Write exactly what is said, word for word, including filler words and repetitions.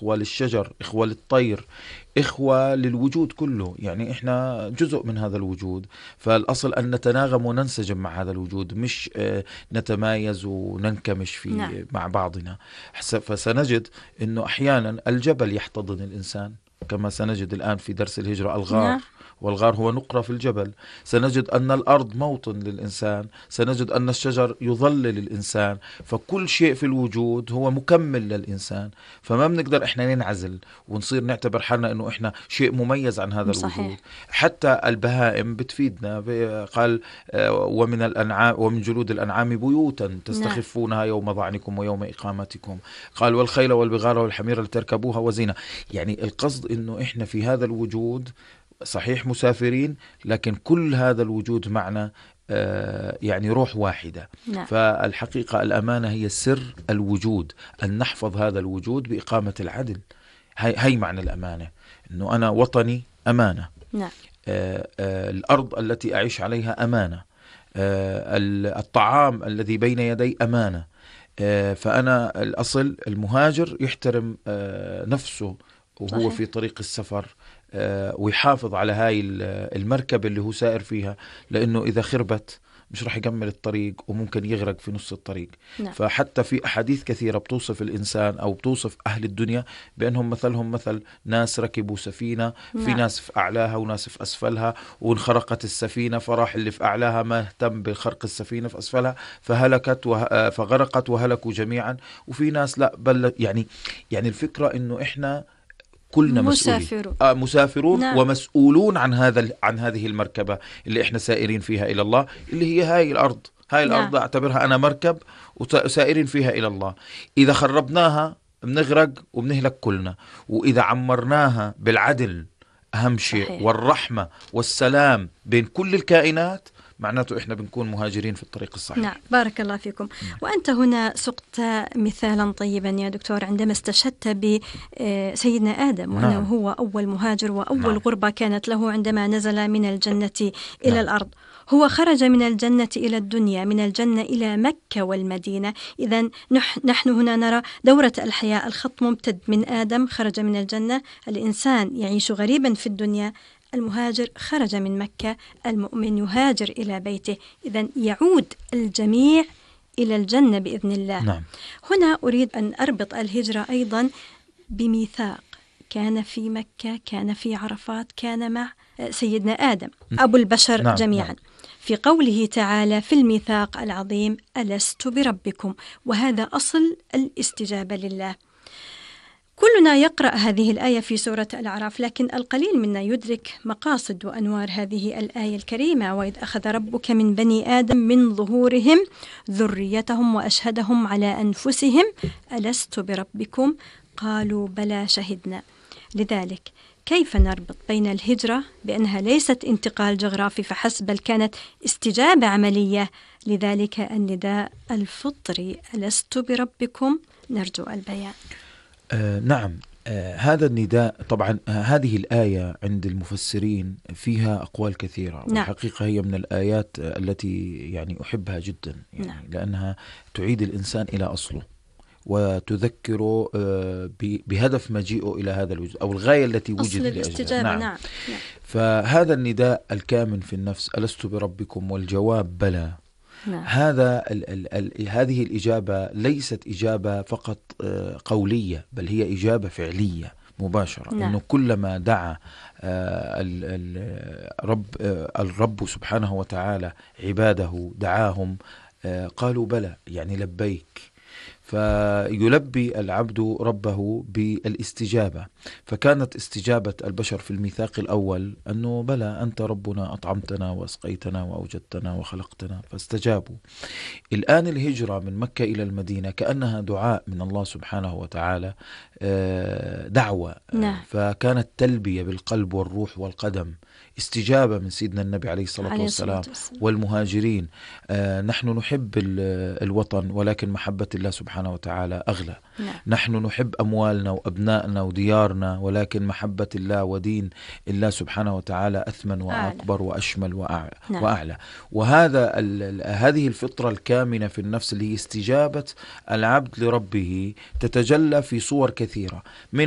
إخوة للشجر، إخوة للطير، إخوة للوجود كله. يعني إحنا جزء من هذا الوجود، فالأصل أن نتناغم وننسجم مع هذا الوجود، مش نتمايز وننكمش في نعم. مع بعضنا. فسنجد أنه أحيانا الجبل يحتضن الإنسان، كما سنجد الآن في درس الهجرة الغار. نعم. والغار هو نقرة في الجبل. سنجد أن الأرض موطن للإنسان، سنجد أن الشجر يظلل الإنسان. فكل شيء في الوجود هو مكمل للإنسان. فما بنقدر إحنا ننعزل ونصير نعتبر حالنا أنه إحنا شيء مميز عن هذا صحيح. الوجود. حتى البهائم بتفيدنا. قال ومن الأنعام ومن جلود الأنعام بيوتا تستخفونها يوم ظعنكم ويوم إقامتكم. قال والخيل والبغال والحمير لتركبوها وزينة. يعني القصد أنه إحنا في هذا الوجود صحيح مسافرين، لكن كل هذا الوجود معنا آه يعني روح واحدة. نعم. فالحقيقة الأمانة هي سر الوجود، أن نحفظ هذا الوجود بإقامة العدل. هي, هي معنى الأمانة، أنه أنا وطني أمانة. نعم. آه آه الأرض التي أعيش عليها أمانة. آه الطعام الذي بين يدي أمانة. آه فأنا الأصل المهاجر يحترم آه نفسه وهو صحيح. في طريق السفر، ويحافظ على هاي المركبة اللي هو سائر فيها، لأنه إذا خربت مش رح يكمل الطريق وممكن يغرق في نص الطريق. نعم. فحتى في أحاديث كثيرة بتوصف الإنسان أو بتوصف أهل الدنيا بأنهم مثلهم مثل ناس ركبوا سفينة. نعم. في ناس في أعلاها وناس في أسفلها، وانخرقت السفينة فراح اللي في أعلاها ما اهتم بخرق السفينة في أسفلها فهلكت وه... فغرقت وهلكوا جميعا. وفي ناس لا بل يعني يعني الفكرة إنه إحنا كلنا مسافرون. آه مسافرون نعم. ومسؤولون عن هذا عن هذه المركبة اللي احنا سائرين فيها إلى الله، اللي هي هاي الأرض. هاي نعم. الأرض أعتبرها أنا مركب وسائرين فيها إلى الله. إذا خربناها بنغرق وبنهلك كلنا، وإذا عمرناها بالعدل أهم شيء صحيح. والرحمة والسلام بين كل الكائنات، معناته إحنا بنكون مهاجرين في الطريق الصحيح. نعم. بارك الله فيكم. نعم. وأنت هنا سقت مثالا طيبا يا دكتور عندما استشهدت بسيدنا آدم، وأنه نعم. هو أول مهاجر وأول نعم. غربة كانت له عندما نزل من الجنة إلى نعم. الأرض. هو خرج من الجنة إلى الدنيا، من الجنة إلى مكة والمدينة. إذن نحن هنا نرى دورة الحياة، الخط ممتد من آدم خرج من الجنة، الإنسان يعيش غريبا في الدنيا، المهاجر خرج من مكة، المؤمن يهاجر إلى بيته. إذن يعود الجميع إلى الجنة بإذن الله. نعم. هنا أريد أن أربط الهجرة أيضا بميثاق كان في مكة، كان في عرفات، كان مع سيدنا آدم أبو البشر. نعم. جميعا. نعم. في قوله تعالى في الميثاق العظيم ألست بربكم، وهذا أصل الاستجابة لله. كلنا يقرأ هذه الآية في سورة الأعراف، لكن القليل منا يدرك مقاصد وأنوار هذه الآية الكريمة. وإذ أخذ ربك من بني آدم من ظهورهم ذريتهم وأشهدهم على أنفسهم ألست بربكم قالوا بلى شهدنا. لذلك كيف نربط بين الهجرة بأنها ليست انتقال جغرافي فحسب، بل كانت استجابة عملية؟ لذلك النداء الفطري ألست بربكم نرجو البيان. آه نعم. آه هذا النداء طبعا آه هذه الآية عند المفسرين فيها أقوال كثيرة. نعم. والحقيقة هي من الآيات آه التي يعني أحبها جدا، يعني نعم. لأنها تعيد الإنسان إلى أصله وتذكره آه بهدف مجيئه إلى هذا الوجود أو الغاية التي وجد لأجلها. نعم. نعم. فهذا النداء الكامن في النفس ألست بربكم والجواب بلى. نعم. هذا ال ال ال هذه الإجابة ليست إجابة فقط قولية، بل هي إجابة فعلية مباشرة. نعم. إنه كلما دعا الرب الرب سبحانه وتعالى عباده دعاهم قالوا بلى، يعني لبيك. فيلبي العبد ربه بالاستجابة. فكانت استجابة البشر في الميثاق الأول أنه بلى أنت ربنا أطعمتنا وأسقيتنا وأوجدتنا وخلقتنا، فاستجابوا. الآن الهجرة من مكة إلى المدينة كأنها دعاء من الله سبحانه وتعالى، دعوة. نعم. فكانت تلبية بالقلب والروح والقدم، استجابة من سيدنا النبي عليه الصلاة والسلام والمهاجرين. آه نحن نحب الوطن، ولكن محبة الله سبحانه وتعالى أغلى. نعم. نحن نحب أموالنا وأبنائنا وديارنا، ولكن محبة الله ودين الله سبحانه وتعالى أثمن وأكبر وأشمل وأعلى. نعم. وأعلى. وهذا هذه الفطرة الكامنة في النفس اللي هي استجابة العبد لربه تتجلى في صور كثيرة. من